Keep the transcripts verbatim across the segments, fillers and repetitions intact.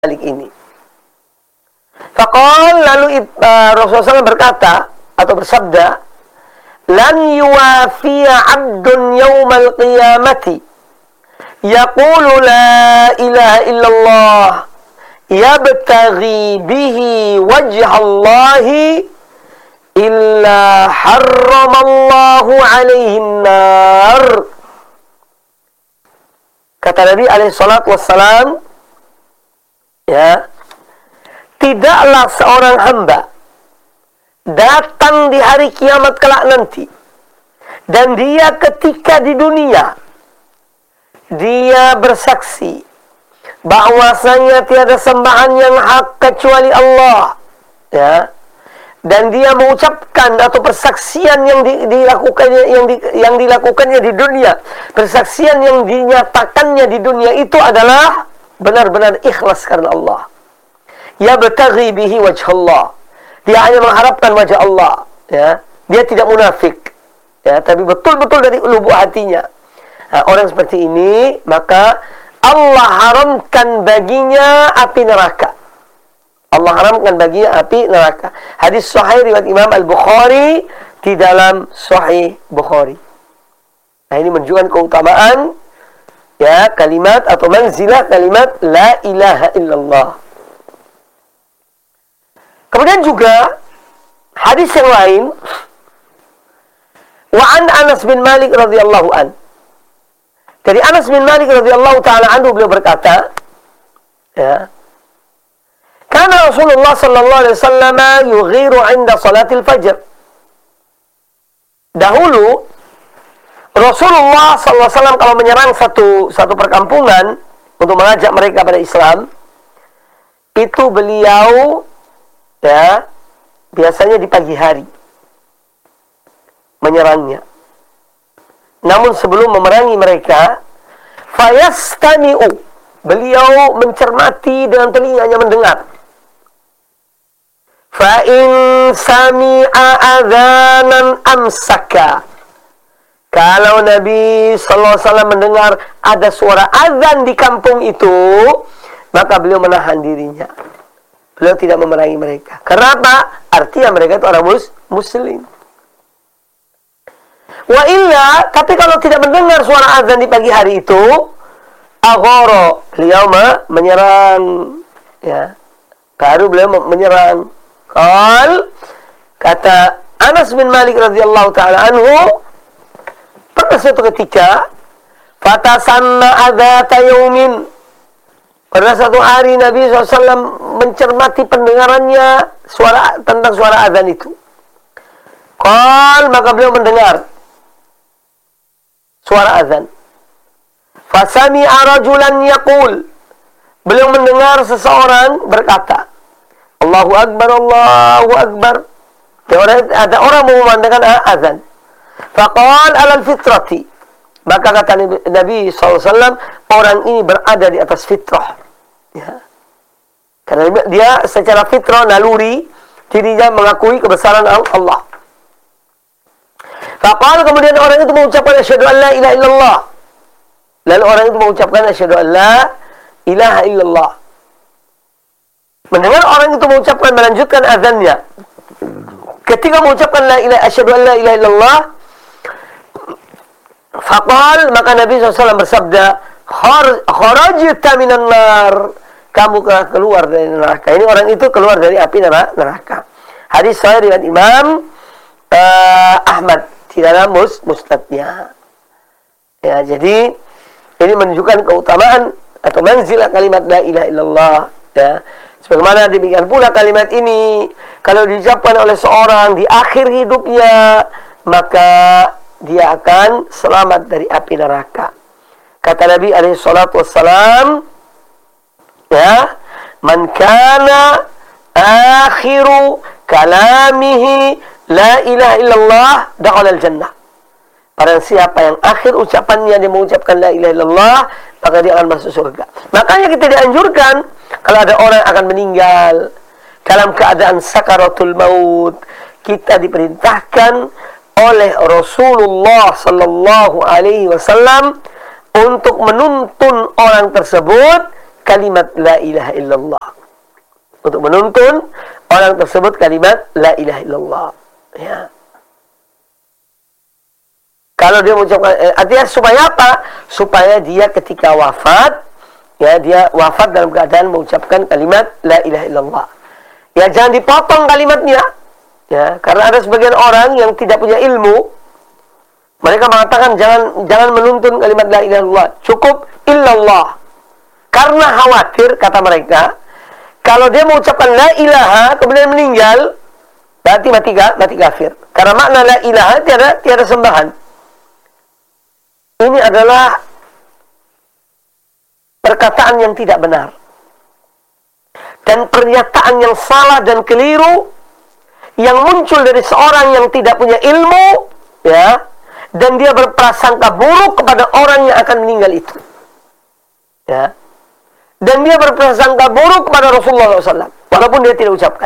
Malik ini. Faqal, lalu uh, Rasulullah shallallahu alaihi wasallam berkata atau bersabda, lan yuwafiya abdun yawmal qiyamati yaqulu la ilaha illallah yabtaghi bihi wajhallahi illa harramallahu alaihi nar. Kata Nabi alaihi salatu wassalam, ya, tidaklah seorang hamba datang di hari kiamat kelak nanti dan dia ketika di dunia dia bersaksi bahwasanya tiada sembahan yang hak kecuali Allah, ya, dan dia mengucapkan atau persaksian yang di, dilakukannya yang di, yang dilakukannya di dunia, persaksian yang dinyatakannya di dunia itu adalah benar-benar ikhlas karena Allah. Ya betaghi bihi wajhallah. Dia hanya mengharapkan wajah Allah, ya. Dia tidak munafik, ya, tapi betul-betul dari lubuk hatinya. Nah, orang seperti ini maka Allah haramkan baginya api neraka. Allah haramkan baginya api neraka. Hadis sahih riwayat Imam Al-Bukhari di dalam Sahih Bukhari. Nah, ini menunjukkan keutamaan, ya, kalimat atau manzilah kalimat la ilaha illallah. Kemudian juga hadis yang lain, wa an Anas bin Malik radhiyallahu an. Dari Anas bin Malik radhiyallahu taala anhu beliau berkata, ya, kana Rasulullah sallallahu alaihi wasallam yughiru 'inda salatil fajr. Dahulu Rasulullah sallallahu alaihi wasallam kalau menyerang satu satu perkampungan untuk mengajak mereka pada Islam, itu beliau, ya, biasanya di pagi hari menyerangnya. Namun sebelum memerangi mereka, fayastami'u, beliau mencermati dengan telinganya mendengar. Fa in sami'a adzanan amsaka. Kalau Nabi sallallahu alaihi wasallam mendengar ada suara azan di kampung itu, maka beliau menahan dirinya. Beliau tidak memerangi mereka. Karena apa? Artinya mereka itu orang mus muslim. Wa illa, tapi kalau tidak mendengar suara azan di pagi hari itu, aghara, beliau menyerang, ya. Baru beliau menyerang. Qal, kata Anas bin Malik radhiyallahu taala anhu, pada suatu ketika, fatasanna adzata yaumin, pada satu hari Nabi shallallahu alaihi wasallam mencermati pendengarannya suara tentang suara azan itu. Qal, maka beliau mendengar suara azan. Fasami'a rajulan yaqul, beliau mendengar seseorang berkata, Allahu Akbar, Allahu Akbar. Ada orang memandangkan azan. Faqal alal fitrati, maka kata Nabi shallallahu alaihi wasallam, orang ini berada di atas fitrah, ya. Karena dia secara fitrah, naluri, dirinya mengakui kebesaran Allah. Faqal, kemudian orang itu mengucapkan asyhadu an la ilaha illallah. Lalu orang itu mengucapkan asyhadu an la ilaha illallah. Mendengar orang itu mengucapkan, melanjutkan azannya. Ketika mengucapkan la ilaha asyhadu an la ilaha illallah, faqal, maka Nabi shallallahu alaihi wasallam bersabda, kharajta minan nar, kamu keluar dari neraka. Ini orang itu keluar dari api neraka. Hadis sahih riwayat Imam uh, Ahmad di dalam mus musnadnya. Ya, jadi ini menunjukkan keutamaan atau manzilah kalimat la ilaha illallah, ya. Sebagaimana demikian pula kalimat ini kalau diucapkan oleh seorang di akhir hidupnya, maka dia akan selamat dari api neraka. Kata Nabi alaihi salatu wassalam, ya, man kana akhiru kalamihi la ilaha illallah dakhala al-jannah. Barang siapa yang akhir ucapannya dia mengucapkan la ilaha illallah, maka dia akan masuk surga. Makanya kita dianjurkan kalau ada orang akan meninggal dalam keadaan sakaratul maut, kita diperintahkan oleh Rasulullah sallallahu alaihi wasallam untuk menuntun orang tersebut kalimat la ilaha illallah. Untuk menuntun orang tersebut kalimat la ilaha illallah. Ya. Kalau dia mengucapkan, eh, artinya supaya apa? Supaya dia ketika wafat, ya dia wafat dalam keadaan mengucapkan kalimat la ilaha illallah. Ya jangan dipotong kalimatnya. Ya, karena ada sebagian orang yang tidak punya ilmu, mereka mengatakan jangan jangan menuntun kalimat la ilaha illallah, cukup illallah. Karena khawatir, kata mereka, kalau dia mengucapkan la ilaha kemudian meninggal, berarti mati mati kafir. Karena makna la ilaha tiada tiada sembahan. Ini adalah perkataan yang tidak benar. Dan pernyataan yang salah dan keliru yang muncul dari seorang yang tidak punya ilmu, ya, dan dia berprasangka buruk kepada orang yang akan meninggal itu, ya, dan dia berprasangka buruk kepada Rasulullah shallallahu alaihi wasallam walaupun dia tidak ucapkan,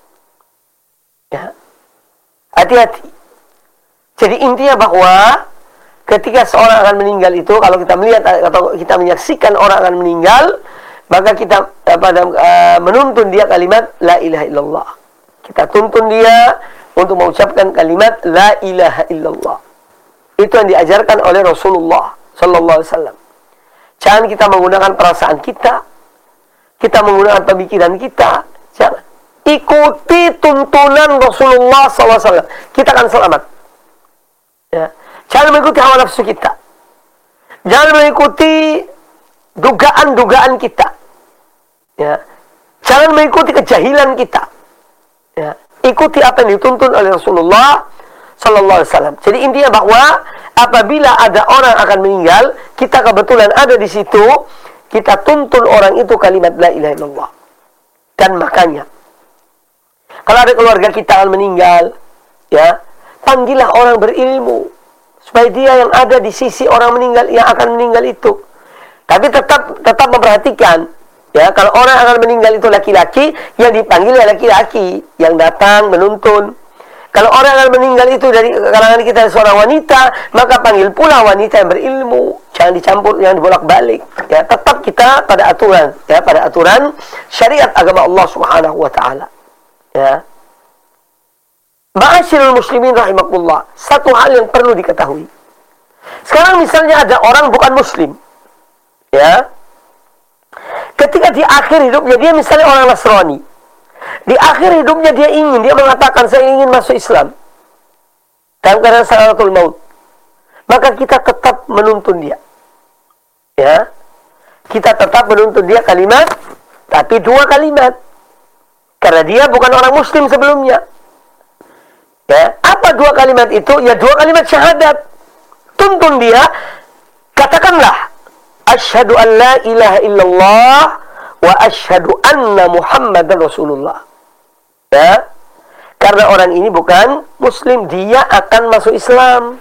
ya. Hati-hati. Jadi intinya bahwa ketika seorang akan meninggal itu, kalau kita melihat atau kita menyaksikan orang akan meninggal, maka kita pada uh, menuntun dia kalimat la ilaha illallah. Kita tuntun dia untuk mengucapkan kalimat la ilaha illallah. Itu yang diajarkan oleh Rasulullah sallallahu alaihi wasallam. Jangan kita menggunakan perasaan kita, kita menggunakan pemikiran kita. Jangan. Ikuti tuntunan Rasulullah sallallahu alaihi wasallam. Kita akan selamat. Ya. Jangan mengikuti hawa nafsu kita. Jangan mengikuti dugaan-dugaan kita. Ya. Jangan mengikuti kejahilan kita. Ya. Ikuti apa yang dituntun oleh Rasulullah sallallahu alaihi wasallam. Jadi intinya bahwa apabila ada orang akan meninggal, kita kebetulan ada di situ, kita tuntun orang itu kalimat la ilaha illallah. Dan makanya kalau ada keluarga kita akan meninggal, ya, panggillah orang berilmu supaya dia yang ada di sisi orang meninggal yang akan meninggal itu. Tapi tetap tetap memperhatikan, ya, kalau orang akan meninggal itu laki-laki, yang dipanggil ya laki-laki yang datang menuntun. Kalau orang akan meninggal itu dari kalangan kita seorang wanita, maka panggil pula wanita yang berilmu. Jangan dicampur, jangan dibolak-balik. Ya, tetap kita pada aturan, ya, pada aturan syariat agama Allah Subhanahu wa taala. Ya. Ma'asyiral muslimin rahimakumullah, satu hal yang perlu diketahui. Sekarang misalnya ada orang bukan muslim, ya. Ketika di akhir hidupnya dia misalnya orang Nasrani, di akhir hidupnya dia ingin, dia mengatakan saya ingin masuk Islam dalam keadaan sakaratul maut, maka kita tetap menuntun dia, ya. Kita tetap menuntun dia kalimat, tapi dua kalimat, karena dia bukan orang muslim sebelumnya. Ya, apa dua kalimat itu? Ya dua kalimat syahadat. Tuntun dia, katakanlah asyhadu an la ilaha illallah wa asyhadu anna muhammadar rasulullah. Ya. Karena orang ini bukan muslim, dia akan masuk Islam.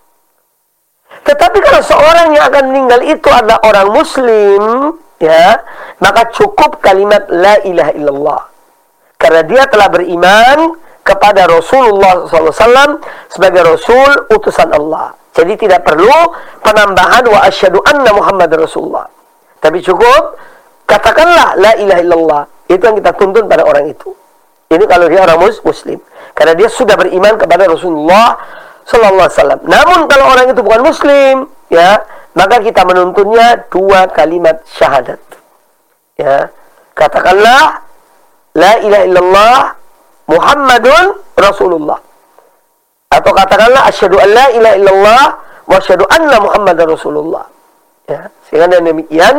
Tetapi kalau seorang yang akan meninggal itu adalah orang muslim, ya, maka cukup kalimat la ilaha illallah. Karena dia telah beriman kepada Rasulullah sallallahu alaihi wasallam sebagai Rasul utusan Allah. Jadi tidak perlu penambahan wa asyhadu anna Muhammadar Rasulullah. Tapi cukup katakanlah la ilaha illallah. Itu yang kita tuntun pada orang itu. Ini kalau dia orang muslim, karena dia sudah beriman kepada Rasulullah sallallahu alaihi wasallam. Namun kalau orang itu bukan muslim, ya, maka kita menuntunnya dua kalimat syahadat. Ya. Katakanlah la ilaha illallah Muhammadun Rasulullah. Atau katakanlah asyhadu an la ilaha illallah wa asyhadu anna Muhammadar Rasulullah. Ya, sehingga dengan demikian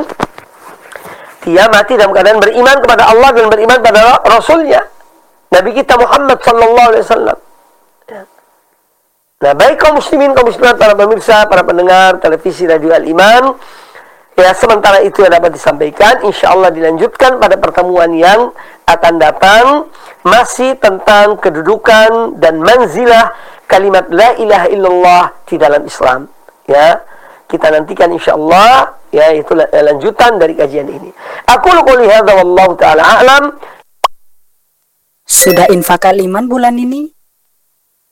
dia mati dalam keadaan beriman kepada Allah dan beriman pada Rasulnya, Nabi kita Muhammad sallallahu alaihi wasallam. Ya. Nah, baik kaum muslimin, kaum muslimat, para pemirsa, para pendengar televisi Radio Al-Iman, ya, sementara itu yang dapat disampaikan, insyaallah dilanjutkan pada pertemuan yang akan datang, masih tentang kedudukan dan manzilah kalimat la ilaha illallah di dalam Islam. Ya, kita nantikan insyaallah, ya, itu lanjutan dari kajian ini. Aku qouli hadza wallahu taala a'lam. Sudah infak Al-Iman bulan ini?